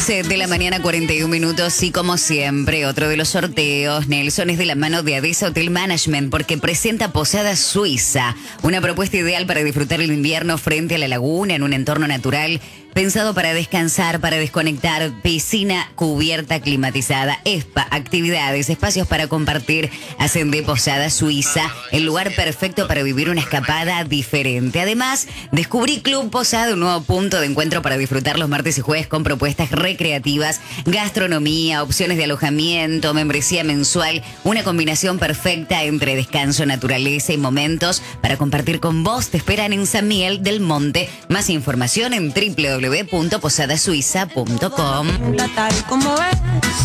11 de la mañana, 41 minutos. Y como siempre, otro de los sorteos, Nelson, es de la mano de Adesa Hotel Management, porque presenta Posada Suiza, una propuesta ideal para disfrutar el invierno frente a la laguna en un entorno natural, pensado para descansar, para desconectar, piscina cubierta climatizada, spa, actividades, espacios para compartir. Hacen de Posada Suiza el lugar perfecto para vivir una escapada diferente. Además, descubrí Club Posada, un nuevo punto de encuentro para disfrutar los martes y jueves con propuestas recreativas, gastronomía, opciones de alojamiento, membresía mensual, una combinación perfecta entre descanso, naturaleza y momentos para compartir con vos. Te esperan en San Miguel del Monte. Más información en www.posadasuiza.com. Tal como ves,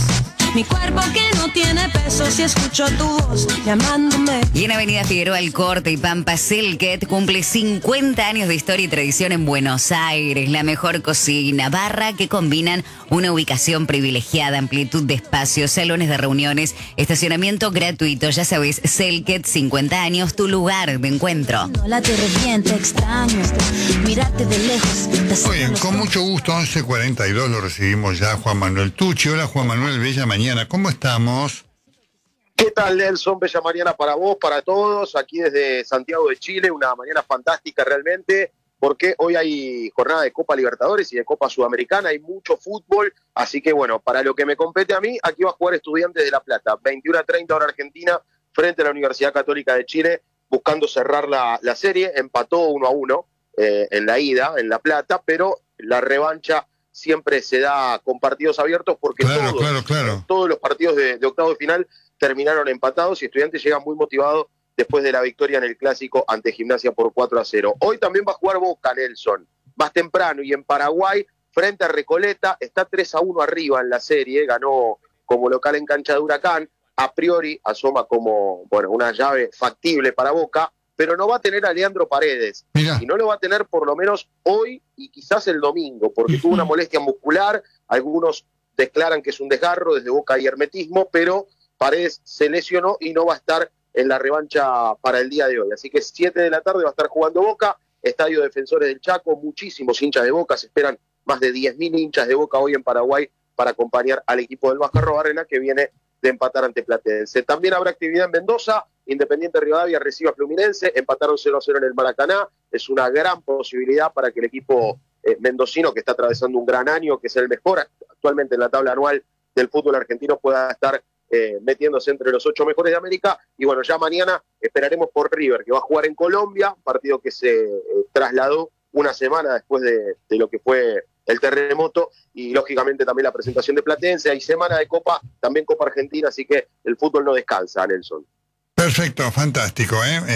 mi cuerpo que no tiene peso si escucho tu voz llamándome. Y en Avenida Figueroa Alcorta y Pampa Selket cumple 50 años de historia y tradición en Buenos Aires. La mejor cocina, barra que combinan una ubicación privilegiada, amplitud de espacios, salones de reuniones, estacionamiento gratuito. Ya sabes, Selket, 50 años, tu lugar de encuentro. No la te reviente, extraño, mirarte de lejos. Oye, con mucho gusto, 11:42 lo recibimos ya Juan Manuel Tucci. Hola Juan Manuel, bella mañana, ¿cómo estamos? ¿Qué tal, Nelson? Bella mañana para vos, para todos, aquí desde Santiago de Chile, una mañana fantástica realmente, porque hoy hay jornada de Copa Libertadores y de Copa Sudamericana, hay mucho fútbol, así que bueno, para lo que me compete a mí, aquí va a jugar Estudiantes de La Plata, 21:30 hora Argentina, frente a la Universidad Católica de Chile, buscando cerrar la serie, empató 1-1 en la ida, en La Plata, pero la revancha siempre se da con partidos abiertos porque todos los partidos de octavo de final terminaron empatados y Estudiantes llega muy motivado después de la victoria en el Clásico ante Gimnasia por 4-0. Hoy también va a jugar Boca, Nelson, más temprano, y en Paraguay, frente a Recoleta, está 3-1 arriba en la serie, ganó como local en cancha de Huracán, a priori asoma como una llave factible para Boca, pero no va a tener a Leandro Paredes. Mirá. Y no lo va a tener por lo menos hoy y quizás el domingo, porque tuvo una molestia muscular, algunos declaran que es un desgarro desde Boca y hermetismo, pero Paredes se lesionó y no va a estar en la revancha para el día de hoy. Así que 7 de la tarde va a estar jugando Boca, Estadio Defensores del Chaco, muchísimos hinchas de Boca, se esperan más de 10.000 hinchas de Boca hoy en Paraguay para acompañar al equipo del Bajarro Barrena que viene de empatar ante Platense. También habrá actividad en Mendoza, Independiente Rivadavia recibe a Fluminense, empataron 0-0 en el Maracaná, es una gran posibilidad para que el equipo mendocino, que está atravesando un gran año, que es el mejor actualmente en la tabla anual del fútbol argentino, pueda estar metiéndose entre los 8 mejores de América. Y bueno, ya mañana esperaremos por River, que va a jugar en Colombia, partido que se trasladó una semana después de lo que fue el terremoto, y lógicamente también la presentación de Platense. Hay semana de Copa, también Copa Argentina, así que el fútbol no descansa, Nelson. Perfecto, fantástico,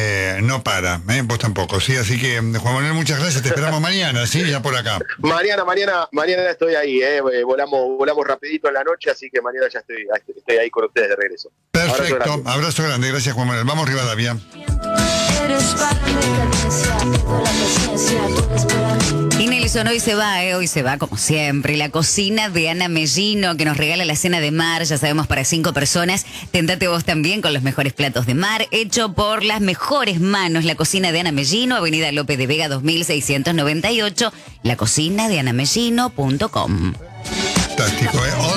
no para, vos tampoco, ¿sí? Así que, Juan Manuel, muchas gracias, te esperamos mañana, ¿sí? Ya por acá. Mañana estoy ahí, volamos rapidito en la noche, así que mañana ya estoy ahí con ustedes de regreso. Perfecto, abrazo grande, gracias Juan Manuel. Vamos Rivadavia. Y Nelson, hoy se va como siempre, la cocina de Ana Mellino, que nos regala la cena de mar, ya sabemos, para 5 personas. Tentate vos también con los mejores platos de mar, hecho por las mejores manos. La cocina de Ana Mellino, Avenida López de Vega 2698, lacocinadeanamellino.com. Fantástico,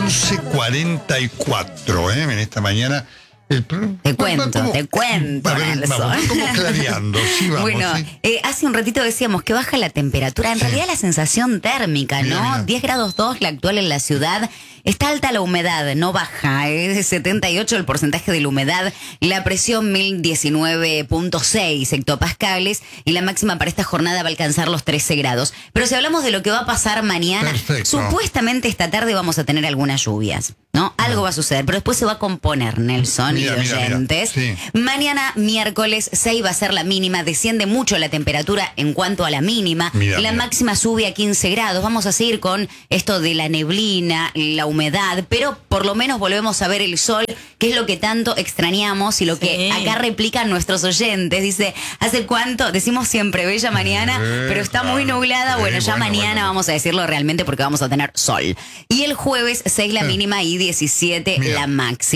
11:44, en esta mañana. Te cuento, a ver, vamos, ¿cómo clareando? Sí, vamos, bueno, ¿sí? Hace un ratito decíamos que baja la temperatura, en realidad la sensación térmica, ¿no? Mira. 10 grados 2 la actual en la ciudad. Está alta la humedad, no baja, es de 78 el porcentaje de la humedad, la presión 1019.6 hectopascales y la máxima para esta jornada va a alcanzar los 13 grados. Pero si hablamos de lo que va a pasar mañana, perfecto, supuestamente esta tarde vamos a tener algunas lluvias, ¿no? Algo va a suceder, pero después se va a componer, Nelson y oyentes. Sí. Mañana, miércoles 6 va a ser la mínima, desciende mucho la temperatura en cuanto a la mínima, la máxima sube a 15 grados, vamos a seguir con esto de la neblina, la humedad, pero por lo menos volvemos a ver el sol, que es lo que tanto extrañamos y lo que acá replican nuestros oyentes. Dice, ¿hace cuánto? Decimos siempre bella mañana, pero está muy nublada. Bueno, ya mañana vamos a decirlo realmente porque vamos a tener sol. Y el jueves 6 la mínima y 17 la máxima.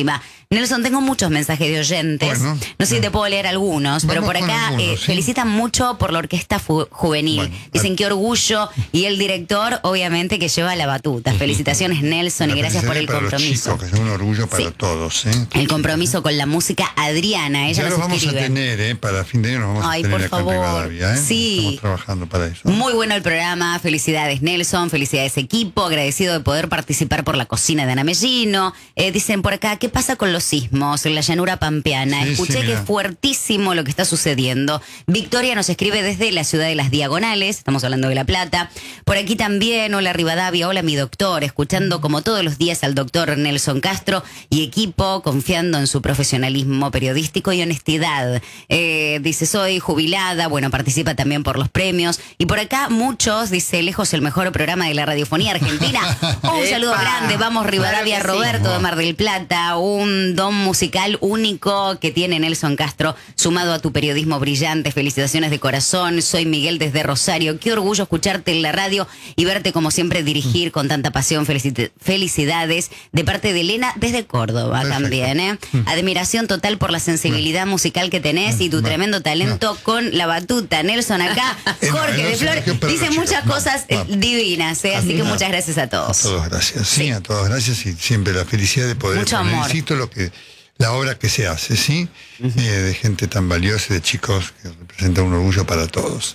Nelson, tengo muchos mensajes de oyentes. Bueno, no sé si te puedo leer algunos, pero vamos por con acá algunos, ¿sí? felicitan mucho por la orquesta juvenil. Bueno, Dicen qué orgullo. Y el director, obviamente, que lleva la batuta. Felicitaciones, Nelson, y gracias por el para compromiso. Los chicos, que es un orgullo para Sí. todos. El compromiso con la música. Adriana, ella Ya nos lo vamos escribe. a tener, para fin de año nos vamos Ay, a tener por acá en favor. Rivadavia. Sí. Estamos trabajando para eso. Muy bueno el programa, felicidades Nelson, felicidades equipo, agradecido de poder participar por la cocina de Ana Mellino. Dicen por acá, ¿qué pasa con los sismos en la llanura pampeana? Sí, Escuché sí, que mira. es fuertísimo lo que está sucediendo. Victoria nos escribe desde la ciudad de Las Diagonales, estamos hablando de La Plata. Por aquí también, hola Rivadavia, hola mi doctor, escuchando como todos los días al doctor Nelson Castro y equipo, confiando en su profesionalismo periodístico y honestidad. Dice, soy jubilada, bueno, participa también por los premios. Y por acá muchos, dice, lejos el mejor programa de la radiofonía argentina. Un saludo grande, vamos Rivadavia, Claro que sí. Roberto de Mar del Plata, un don musical único que tiene Nelson Castro, sumado a tu periodismo brillante. Felicitaciones de corazón, soy Miguel desde Rosario. Qué orgullo escucharte en la radio y verte como siempre dirigir con tanta pasión. Felicidades de parte de Elena desde Córdoba. Perfecto. También, Admiración total por la sensibilidad musical que tenés y tu tremendo talento con la batuta. Nelson acá, Jorge de Nelson, Flores, qué perro, dice chicos. muchas cosas divinas, así que muchas gracias a A todos. todos gracias, sí, Sí. a todos gracias y siempre la felicidad de poder Mucho poner, amor. insisto, la obra que se hace, ¿sí? De gente tan valiosa, de chicos que representan un orgullo para todos.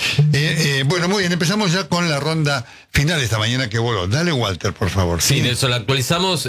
Bueno, muy bien, empezamos ya con la ronda final esta mañana que voló. Dale, Walter, por favor. Sí, Nelson, actualizamos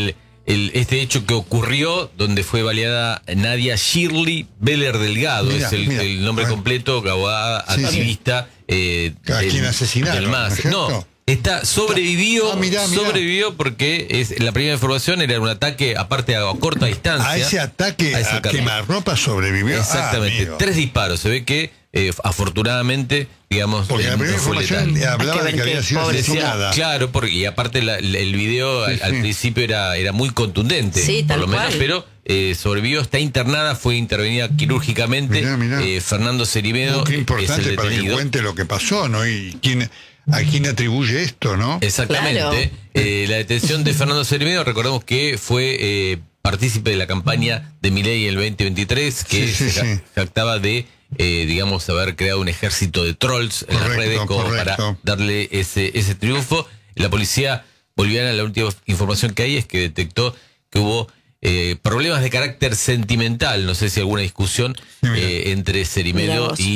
este hecho que ocurrió donde fue baleada Nadia Shirley Beller Delgado, Mirá, es el mirá. nombre Bueno. completo, abogada, Sí, sí. activista. A quien asesinaron, del MAS. ¿no es cierto? Sobrevivió, Ah, mirá. sobrevivió porque la primera información era un ataque, aparte a corta distancia. A ese ataque a quemarropa sobrevivió. Exactamente, amigo. 3 disparos. Se ve que afortunadamente, digamos, Porque la primera no fue información letal. hablaba Hay de que que ver había que sido pobre asesinada. Claro, porque y aparte el video Sí, al sí. principio era muy contundente, Sí, por tal lo menos, cual. pero sobrevivió, está internada, fue intervenida quirúrgicamente. Mirá. Fernando Cerimedo Qué es importante el para que detenido. cuente lo que pasó, ¿no? Y a quién atribuye esto, ¿no? Exactamente. La detención de Fernando Cerimedo, recordemos que fue partícipe de la campaña de Milei el 2023, que Sí, se jactaba de, digamos, haber creado un ejército de trolls en las Correcto, redes como correcto. para darle ese triunfo. La policía boliviana, la última información que hay es que detectó que hubo problemas de carácter sentimental, no sé si alguna discusión Mira. entre Cerimedo Mirá vos.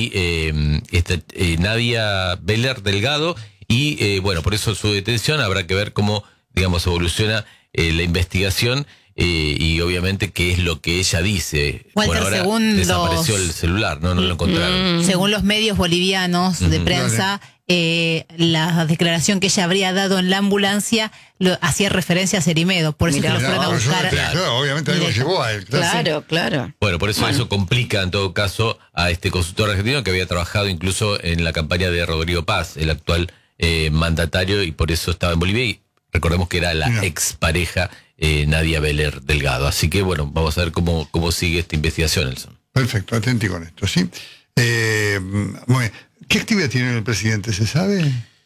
y Nadia Beller Delgado, y bueno, por eso su detención. Habrá que ver cómo, digamos, evoluciona la investigación y obviamente qué es lo que ella dice. Walter, Ahora según desapareció los- el celular, no lo encontraron. Según los medios bolivianos de prensa, la declaración que ella habría dado en la ambulancia hacía referencia a Cerimedo, por eso Mirá. que lo fueron a No, eso buscar. claro, obviamente algo directo. llevó a él. Claro. Bueno, por eso eso complica en todo caso a este consultor argentino que había trabajado incluso en la campaña de Rodrigo Paz, el actual mandatario, y por eso estaba en Bolivia. Y recordemos que era la Mira. expareja Nadia Beller Delgado. Así que bueno, vamos a ver cómo sigue esta investigación, Nelson. Perfecto, atenti con esto, ¿sí? Muy bien. ¿Qué actividad tiene el presidente? ¿Se sabe?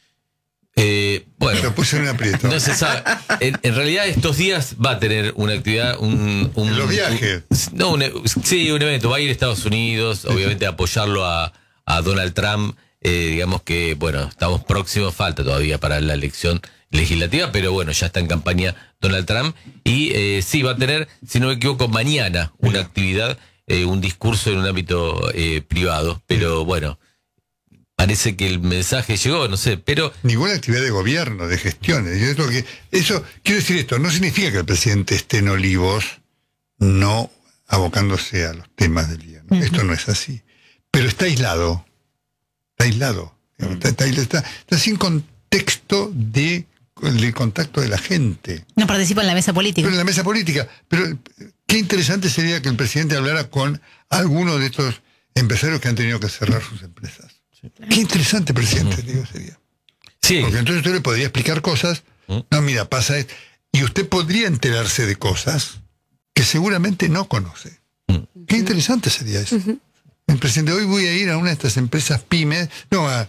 Bueno, Lo puse en un aprieto. no se sabe. En realidad estos días va a tener una actividad, Los viajes. un evento. Va a ir a Estados Unidos, obviamente a apoyarlo a Donald Trump. Digamos que, bueno, estamos próximos, falta todavía para la elección legislativa, pero bueno, ya está en campaña Donald Trump. Y sí, va a tener, si no me equivoco, mañana una actividad, un discurso en un ámbito privado. Pero bueno, parece que el mensaje llegó, no sé, pero... Ninguna actividad de gobierno, de gestiones. Y eso, quiero decir esto, no significa que el presidente esté en Olivos no abocándose a los temas del día, ¿no? Esto no es así. Pero está aislado. Está aislado. Está sin contexto del contacto de la gente. No participa en la mesa política. Pero en la mesa política. Pero qué interesante sería que el presidente hablara con algunos de estos empresarios que han tenido que cerrar sus empresas. Qué interesante presidente, digo, sería. Sí, Porque entonces usted le podría explicar cosas. No, mira, pasa esto. Y usted podría enterarse de cosas que seguramente no conoce. Qué interesante sería eso. El presidente, hoy voy a ir a una de estas empresas pymes, no a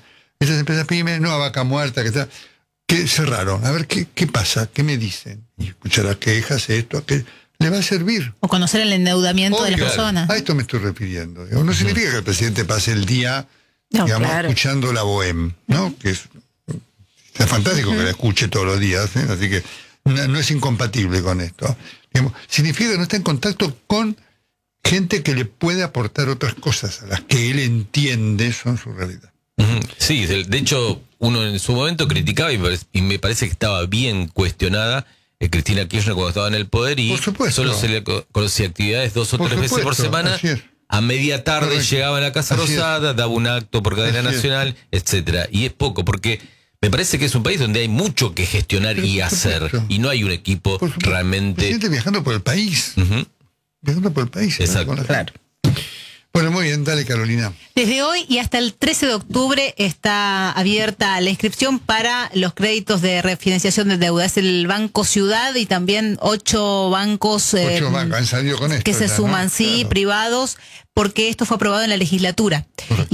Vaca Muerta, que cerraron. A ver qué pasa, qué me dicen. Y escuchará quejas, esto, aquello. le va a servir. O conocer el endeudamiento de las Obvio, personas. a esto me estoy refiriendo. No significa que el presidente pase el día, No, digamos, claro. escuchando la bohème, ¿no? Que es fantástico que la escuche todos los días, ¿eh? Así que no es incompatible con esto. Digamos, significa que no está en contacto con gente que le puede aportar otras cosas a las que él entiende son su realidad. Ujú. Sí, de hecho, uno en su momento criticaba y me parece que estaba bien cuestionada Cristina Kirchner cuando estaba en el poder y Por supuesto. solo se le conocía actividades 2 o Por 3 veces por supuesto, semana. así es. A media tarde Correcto. llegaba a la Casa Así es. Rosada, daba un acto por cadena Así es. nacional, etcétera. Y es poco, porque me parece que es un país donde hay mucho que gestionar Pero y por hacer. supuesto. Y no hay un equipo Por supuesto. El realmente. presidente viajando por el país. Ujú. Viajando por el país. ¿no? Exacto. Con la- Claro. Bueno, muy bien, dale, Carolina. Desde hoy y hasta el 13 de octubre está abierta la inscripción para los créditos de refinanciación de deuda. Es el Banco Ciudad y también 8 bancos 8 bancos han salido con esto. que se ya, suman, ¿no? sí, Claro. privados, porque esto fue aprobado en la legislatura.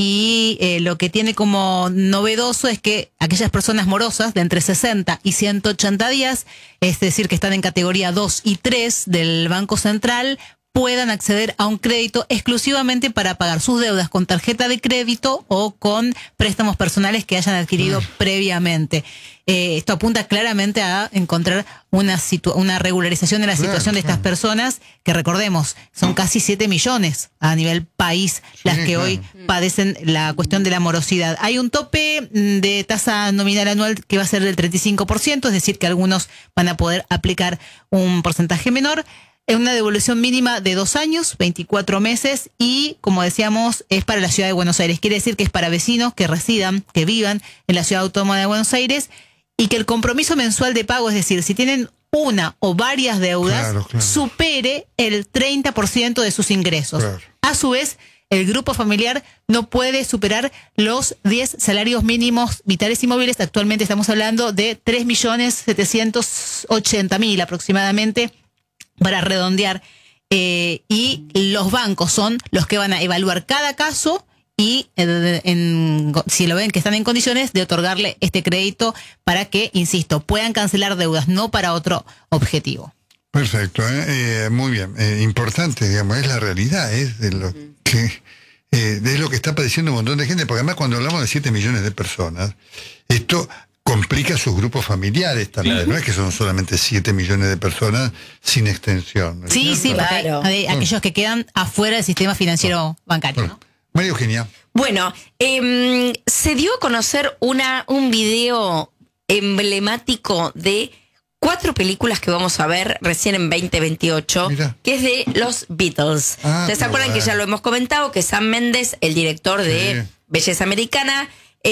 Y lo que tiene como novedoso es que aquellas personas morosas de entre 60 y 180 días, es decir, que están en categoría 2 y 3 del Banco Central, puedan acceder a un crédito exclusivamente para pagar sus deudas con tarjeta de crédito o con préstamos personales que hayan adquirido previamente. Esto apunta claramente a encontrar una regularización de la Claro, situación de estas claro. personas, que recordemos, son casi 7 millones a nivel país las que claro. hoy padecen la cuestión de la morosidad. Hay un tope de tasa nominal anual que va a ser del 35%, es decir, que algunos van a poder aplicar un porcentaje menor. Una devolución mínima de 2 años, 24 meses, y como decíamos, es para la ciudad de Buenos Aires. Quiere decir que es para vecinos que residan, que vivan en la ciudad autónoma de Buenos Aires, y que el compromiso mensual de pago, es decir, si tienen una o varias deudas, Claro, claro. supere el 30% de sus ingresos. Claro. A su vez, el grupo familiar no puede superar los 10 salarios mínimos vitales y móviles. Actualmente estamos hablando de 3.780.000 aproximadamente, para redondear, y los bancos son los que van a evaluar cada caso y si lo ven que están en condiciones de otorgarle este crédito para que, insisto, puedan cancelar deudas, no para otro objetivo. Perfecto, muy bien. Importante, digamos, es la realidad, es de lo que es lo que está padeciendo un montón de gente, porque además cuando hablamos de 7 millones de personas, esto complica sus grupos familiares también. Claro. No es que son solamente 7 millones de personas sin extensión. ¿no es Sí, cierto? sí, porque Claro. hay aquellos que quedan afuera del sistema financiero bancario, ¿no? María Eugenia. Bueno, se dio a conocer un video emblemático de 4 películas que vamos a ver recién en 2028, Mira. que es de los Beatles. Ah, ¿Ustedes se pero acuerdan que bueno. ya lo hemos comentado? Que Sam Mendes, el director de Sí. Belleza Americana,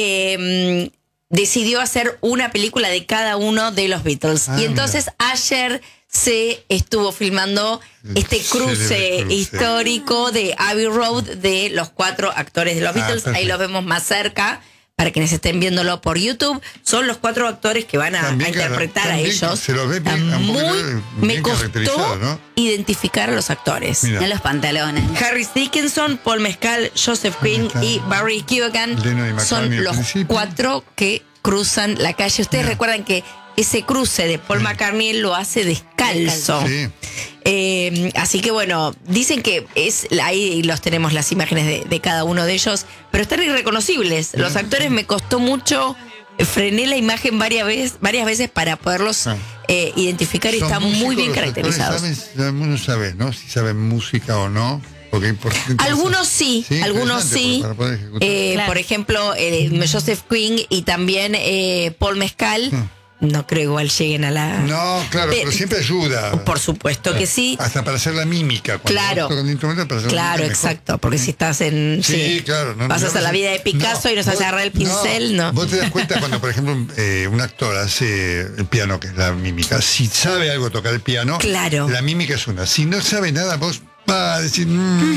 decidió hacer una película de cada uno de los Beatles. Ah, Y entonces ayer se estuvo filmando este cruce Célebre cruce. histórico de Abbey Road de los 4 actores de los Beatles. Ahí perfecto. los vemos más cerca. Para quienes estén viéndolo por YouTube, son los 4 actores que van a También, interpretar a también ellos. se los ve bien, Está un poco muy, bien me caracterizado, costó ¿no? identificar a los actores. Mira. En los pantalones. Harry Dickinson, Paul Mescal, Joseph Quinn está. y Barry Keoghan Lennon y McCartney son al los principio. 4 que cruzan la calle. Ustedes Mira. recuerdan que ese cruce de Paul McCartney él lo hace descalzo. Sí. Así que bueno, dicen que ahí los tenemos las imágenes de cada uno de ellos, pero están irreconocibles. Los actores me costó mucho, frené la imagen varias veces para poderlos identificar y Son están músicos, muy bien los actores caracterizados. No sabes, ¿no? Si saben música o no. Porque es importante. Algunos sí, algunos interesante, sí. para poder ejecutar. Claro. Por ejemplo, Joseph Quinn y también Paul Mescal. No creo igual lleguen a la... No, claro, pero siempre ayuda. Por supuesto que sí. Hasta para hacer la mímica. Cuando Claro. tocan el instrumento, para hacer la Claro, mímica mejor. exacto, porque si estás en... Sí, claro. pasas a la vida de Picasso y nos hace agarrar el pincel, ¿no? Vos te das cuenta cuando, por ejemplo, un actor hace el piano, que es la mímica. Si sabe algo tocar el piano, Claro. la mímica es una. Si no sabe nada, vos vas a decir...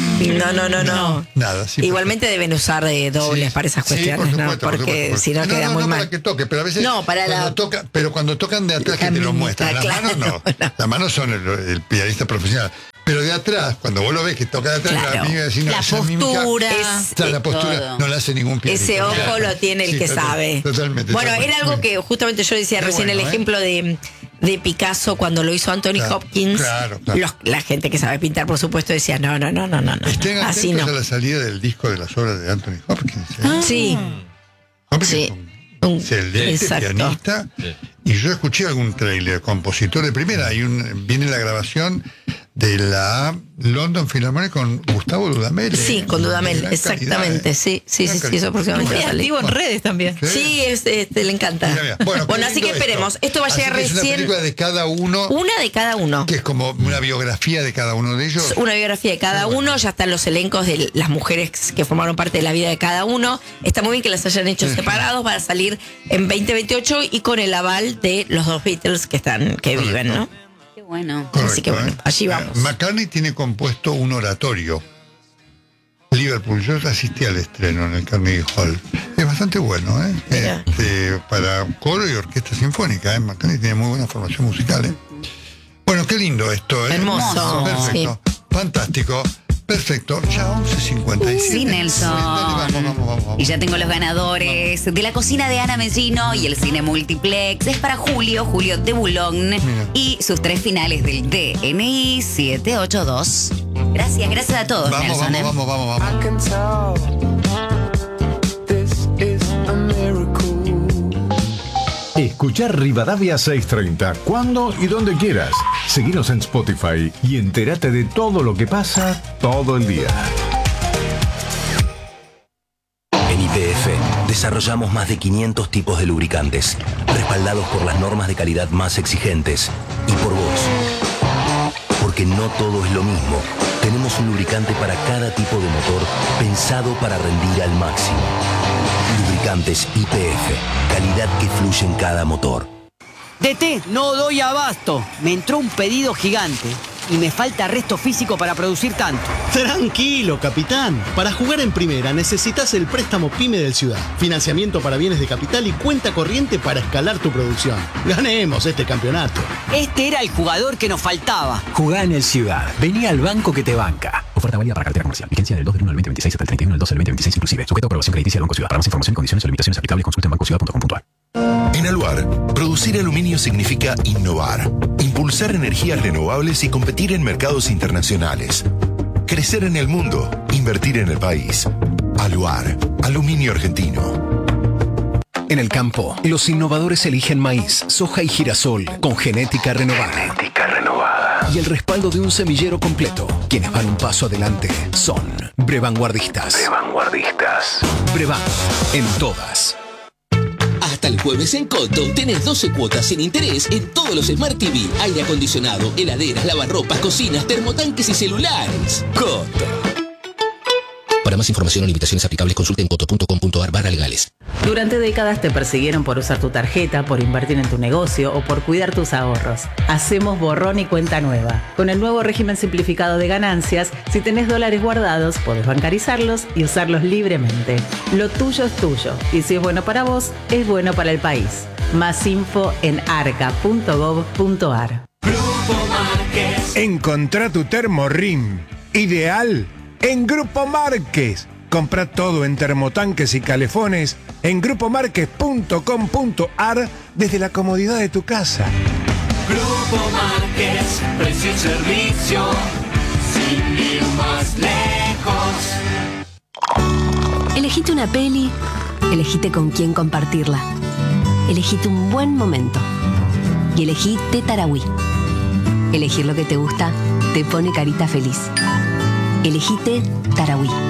No. Nada. Sí, Igualmente deben usar dobles Sí, para esas sí, cuestiones, por ¿no? supuesto, por Porque supuesto. si no queda muy no mal. para que toque, pero a veces No, para cuando la- toca, pero cuando tocan de atrás que te lo mímica, muestran, las claro, manos no. no. Las manos son el pianista profesional. Pero de atrás, cuando vos lo ves que toca de atrás, Claro. la mímica, decís, no, La esa mímica- postura. la postura todo. no la hace ningún pianista. Ese ojo Claro. lo tiene el Sí, que total- sabe. Totalmente. Bueno, está era algo que justamente yo decía Qué recién, bueno, el ejemplo de de Picasso cuando lo hizo Anthony Claro, Hopkins. claro. La gente que sabe pintar, por supuesto, decía, no. Estén Así atentos no. a la salida del disco de las obras de Anthony Hopkins. Sí. Hopkins Sí. es un excelente Exacto. pianista. Sí. Y yo escuché algún trailer, compositor de primera. Viene la grabación de la London Philharmonic con Gustavo Dudamel. Sí, con Dudamel, Gran exactamente. calidad, Sí, Gran calidad. eso próximamente va Muy a salir. activo en redes también. Sí, le encanta. Mira. Bueno, qué así lindo que esperemos. Esto va a Así llegar que es una recién. película de cada uno, Una de cada uno. que es como una biografía de cada uno de ellos. Una biografía de cada uno, ya están los elencos de las mujeres que formaron parte de la vida de cada uno. Está muy bien que las hayan hecho separados para salir en 2028 y con el aval de los dos Beatles que viven, ¿no? Qué bueno. Correcto, Así que bueno, allí vamos. McCartney tiene compuesto un oratorio. Liverpool, yo asistí al estreno en el Carnegie Hall. Es bastante bueno, ¿eh? Mira. Para coro y orquesta sinfónica, ¿eh? McCartney tiene muy buena formación musical, ¿eh? Bueno, qué lindo esto, ¿eh? Hermoso, Perfecto. Fantástico. Perfecto. Ya 11:57. Sí, Nelson. Dale, vamos. Y ya tengo los ganadores de la cocina de Ana Mellino y el cine multiplex. Es para Julio de Boulogne y sus 3 finales del DNI 782. Gracias a todos, Nelson. Vamos. I can tell this is a miracle. Escuchar Rivadavia 630 cuando y donde quieras. Seguinos en Spotify y entérate de todo lo que pasa todo el día. En YPF desarrollamos más de 500 tipos de lubricantes, respaldados por las normas de calidad más exigentes y por vos. Porque no todo es lo mismo. Tenemos un lubricante para cada tipo de motor pensado para rendir al máximo. Lubricantes YPF, calidad que fluye en cada motor. DT, no doy abasto. Me entró un pedido gigante y me falta resto físico para producir tanto. Tranquilo, capitán. Para jugar en primera necesitas el préstamo PYME del Ciudad. Financiamiento para bienes de capital y cuenta corriente para escalar tu producción. Ganemos este campeonato. Este era el jugador que nos faltaba. Jugá en el Ciudad. Vení al banco que te banca. Oferta válida para cartera comercial. Vigencia del 2 del 1 del 2026 hasta el 31 del 12 del 2026 inclusive. Sujeto a aprobación crediticia del Banco Ciudad. Para más información, condiciones o limitaciones aplicables, consulta en bancociudad.com.ar. En Aluar, producir aluminio significa innovar, impulsar energías renovables y competir en mercados internacionales. Crecer en el mundo, invertir en el país. Aluar, aluminio argentino. En el campo, los innovadores eligen maíz, soja y girasol con genética renovada. Y el respaldo de un semillero completo. Quienes van un paso adelante son Brevanguardistas. Brevan, en todas. Hasta el jueves en Coto tenés 12 cuotas sin interés en todos los Smart TV, aire acondicionado, heladeras, lavarropas, cocinas, termotanques y celulares. Coto. Para más información o limitaciones aplicables, consulta en coto.com.ar/legales. Durante décadas te persiguieron por usar tu tarjeta, por invertir en tu negocio o por cuidar tus ahorros. Hacemos borrón y cuenta nueva. Con el nuevo régimen simplificado de ganancias, si tenés dólares guardados, podés bancarizarlos y usarlos libremente. Lo tuyo es tuyo y si es bueno para vos, es bueno para el país. Más info en arca.gov.ar. Encontrá tu termo RIM ideal en Grupo Márquez. Compra todo en termotanques y calefones en grupomarquez.com.ar desde la comodidad de tu casa. Grupo Márquez, precio y servicio, sin ir más lejos. Elegite una peli, elegite con quién compartirla. Elegite un buen momento. Y elegí Tetarawi. Elegir lo que te gusta te pone carita feliz. Elegite Tarawi.